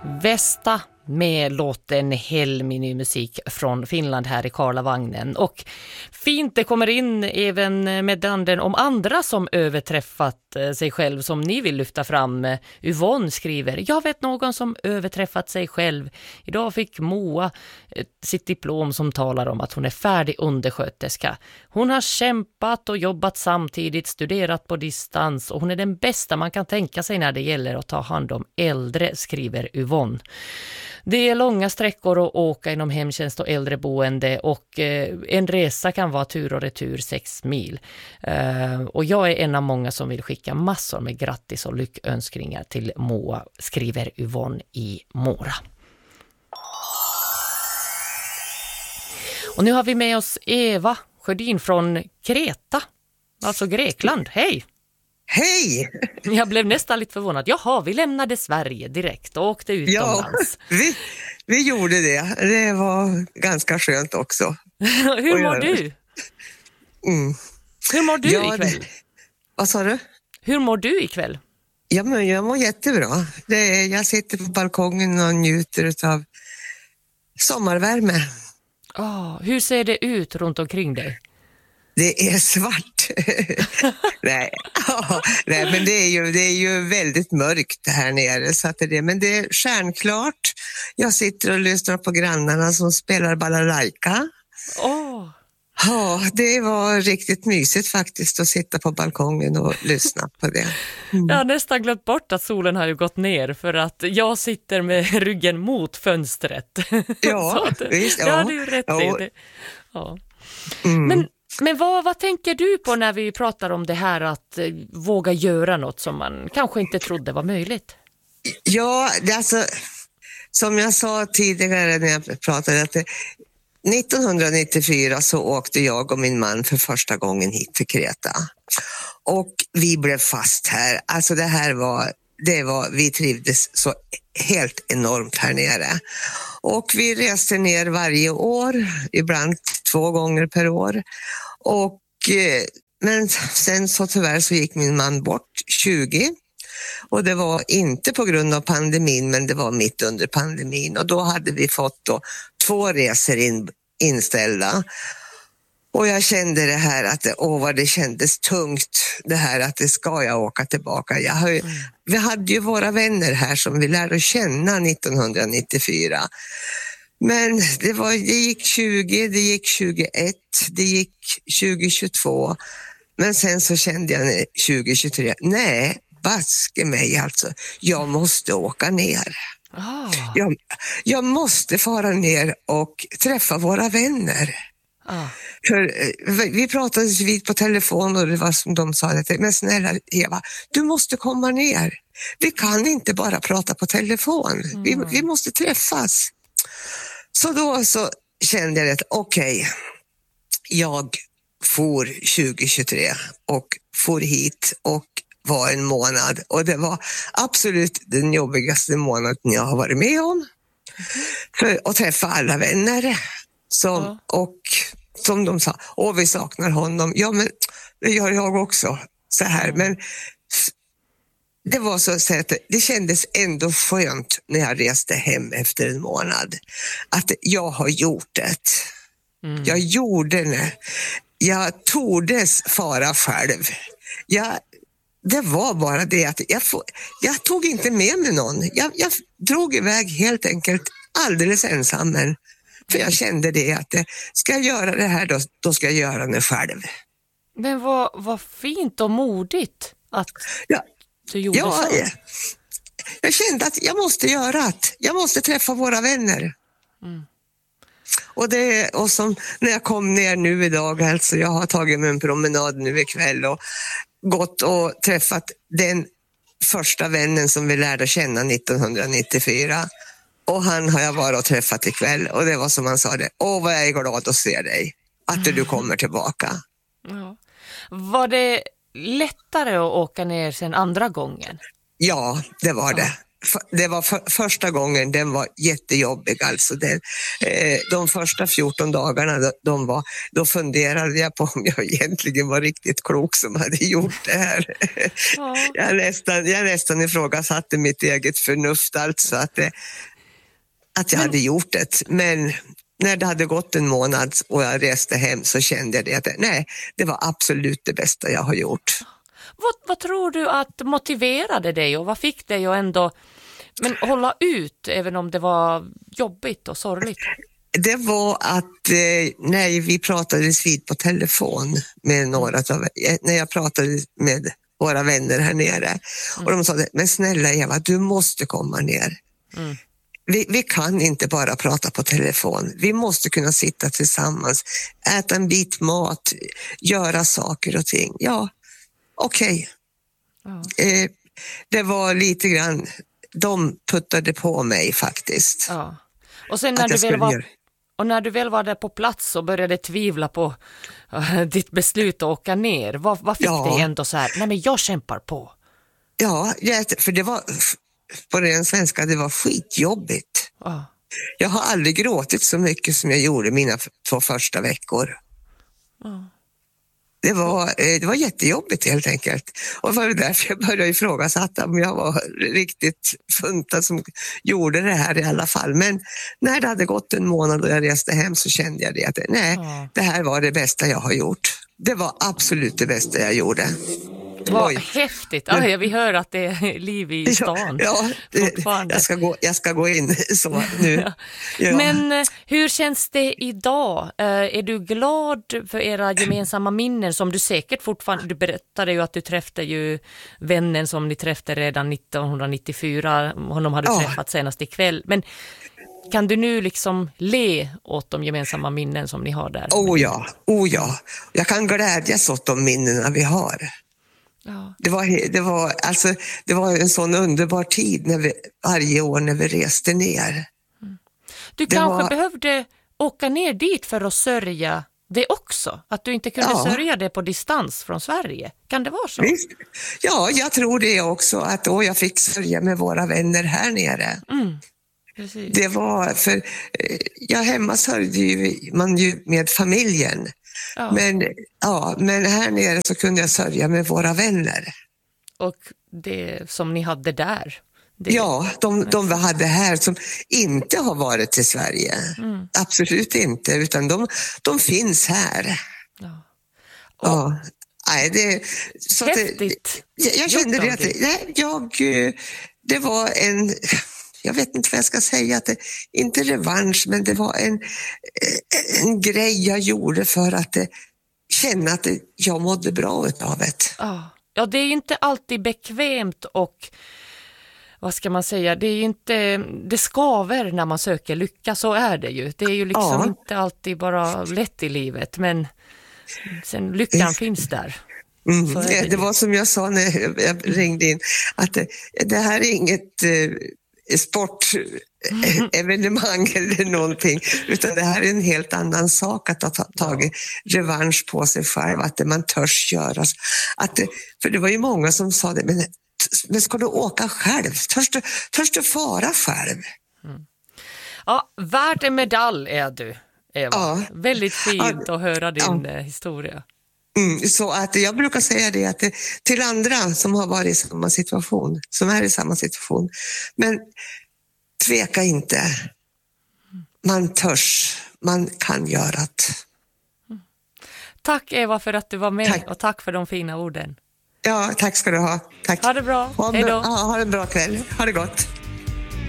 Vesta med låten Helmi musik från Finland här i Karlavagnen. Och fint det kommer in även meddelanden om andra som överträffat sig själv som ni vill lyfta fram. Yvonne skriver: jag vet någon som överträffat sig själv. Idag fick Moa sitt diplom som talar om att hon är färdig undersköterska. Hon har kämpat och jobbat samtidigt, studerat på distans och hon är den bästa man kan tänka sig när det gäller att ta hand om äldre, skriver Yvonne. Det är långa sträckor att åka inom hemtjänst och äldreboende och en resa kan vara tur och retur 6 mil. Och jag är en av många som vill skicka massor med grattis och lyckönskningar till Moa, skriver Yvonne i Mora. Och nu har vi med oss Eva Sjödin från Kreta, alltså Grekland. Hej! Hej! Jag blev nästan lite förvånad. Jaha, vi lämnade Sverige direkt och åkte utomlands. Ja, vi gjorde det. Det var ganska skönt också. Hur mår du? Hur mår du ikväll? Vad sa du? Hur mår du ikväll? Ja, men jag mår jättebra. Jag sitter på balkongen och njuter av sommarvärme. Hur ser det ut runt omkring dig? Det är svart. Nej, men det är ju väldigt mörkt här nere. Så att men det är stjärnklart. Jag sitter och lyssnar på grannarna som spelar balalaika. Ja, det var riktigt mysigt faktiskt att sitta på balkongen och lyssna på det. Jag har nästan glömt bort att solen har ju gått ner för att jag sitter med ryggen mot fönstret. Ja, visst. Ja, det är ju rätt i det. Ja. Men vad tänker du på när vi pratar om det här att våga göra något som man kanske inte trodde var möjligt? Ja, alltså, som jag sa tidigare när jag pratade, att 1994 så åkte jag och min man för första gången hit till Kreta. Och vi blev fast här. Alltså vi trivdes så helt enormt här nere. Och vi reste ner varje år, ibland 2 gånger per år. Men sen så tyvärr så gick min man bort 20. Och det var inte på grund av pandemin, men det var mitt under pandemin. Och då hade vi fått 2 resor inställda. Och jag kände det här att vad det kändes tungt, det här att det ska jag åka tillbaka. Vi hade ju våra vänner här som vi lärde känna 1994. Men det gick 20, det gick 21, det gick 2022. Men sen så kände jag 2023, nej, baske mig alltså, jag måste åka ner. Jag måste fara ner och träffa våra vänner. För vi pratade vid på telefon och det var som de sa, men snälla Eva, du måste komma ner. Vi kan inte bara prata på telefon. Vi måste träffas. Så då så kände jag att okej, jag for 2023 och for hit och var en månad. Och det var absolut den jobbigaste månaden jag har varit med om. För att träffa alla vänner. Och som de sa, vi saknar honom. Ja, men det gör jag också. Så här. Men det var så att det kändes ändå skönt när jag reste hem efter en månad. Att jag har gjort det. Jag gjorde det. Jag tordes fara själv. Det var bara det att jag tog inte med mig någon. Jag drog iväg helt enkelt alldeles ensam. För jag kände det att ska jag göra det här då ska jag göra det själv. Men vad fint och modigt att du gjorde så. Jag kände att jag måste göra det. Jag måste träffa våra vänner. Och som när jag kom ner nu idag, alltså jag har tagit mig en promenad nu ikväll och gått och träffat den första vännen som vi lärde känna 1994. Och han har jag varit och träffat ikväll och det var som han sa det. Vad jag är glad att se dig. Att du kommer tillbaka. Ja. Var det lättare att åka ner sen andra gången? Ja, det var det. Det var första gången, den var jättejobbig. Alltså de första 14 dagarna då funderade jag på om jag egentligen var riktigt klok som hade gjort det här. Ja. Jag nästan ifrågasatte mitt eget förnuft, alltså att jag hade gjort det. Men när det hade gått en månad och jag reste hem så kände jag det att det var absolut det bästa jag har gjort. Vad tror du att motiverade dig och vad fick dig att ändå hålla ut även om det var jobbigt och sorgligt? Det var att när vi pratades vid på telefon med när jag pratade med våra vänner här nere och de sa det, men snälla Eva, du måste komma ner. Mm. Vi kan inte bara prata på telefon. Vi måste kunna sitta tillsammans, äta en bit mat, göra saker och ting. Ja, okej. Ja. Det var lite grann, de puttade på mig faktiskt. Ja. Och sen när du väl var där på plats och började tvivla på ditt beslut att åka ner, vad fick dig ändå så här, nej men jag kämpar på? Ja, för det var, på den svenska, det var skitjobbigt. Ja. Jag har aldrig gråtit så mycket som jag gjorde mina 2 första veckor. Ja. Det var jättejobbigt helt enkelt. Och det var därför jag började ifrågasätta om jag var riktigt funtad som gjorde det här i alla fall. Men när det hade gått en månad och jag reste hem så kände jag det att det här var det bästa jag har gjort. Det var absolut det bästa jag gjorde. Vad häftigt. Ja, vi hör att det är liv i stan. Ja, jag ska gå in så nu. Ja. Men hur känns det idag? Är du glad för era gemensamma minnen som du säkert fortfarande, du berättade ju att du träffade ju vännen som ni träffade redan 1994, honom hade träffat senast ikväll. Men kan du nu liksom le åt de gemensamma minnen som ni har där? Oh ja. Jag kan glädjas åt de minnena vi har. Ja. Det var en sån underbar tid varje år när vi reste ner. Du kanske behövde åka ner dit för att sörja det också? Att du inte kunde sörja det på distans från Sverige? Kan det vara så? Visst. Ja, jag tror det också. Att jag fick sörja med våra vänner här nere. Mm. Precis. Det var för hemma sörjde man ju med familjen. Ja. Men här nere så kunde jag sörja med våra vänner. Och det som ni hade där? De vi hade här som inte har varit till Sverige. Mm. Absolut inte, utan de finns här. Ja. Nej, häftigt. Jag kände det att det var en... Jag vet inte vad jag ska säga, att inte revansch, men det var en grej jag gjorde för att känna att jag mådde bra utav det. Ja, det är inte alltid bekvämt och vad ska man säga, det skaver när man söker lycka, så är det ju. Det är ju liksom inte alltid bara lätt i livet, men sen lyckan finns där. Det var som jag sa när jag ringde in, att det här är inget... sportevenemang eller någonting, utan det här är en helt annan sak att ha tagit revansch på sig själv, att man törs göra. För det var ju många som sa det, men ska du åka själv? Törs du fara själv? Ja, värd en medalj är du, Eva. Ja. Väldigt fint att höra din historia. Så att jag brukar säga det att till andra som har varit i samma situation, som är i samma situation, men tveka inte. Man törs, man kan göra det. Tack Eva för att du var med och tack för de fina orden. Ja, tack ska du ha. Tack. Ha det bra. Ha en bra kväll. Ha det gott.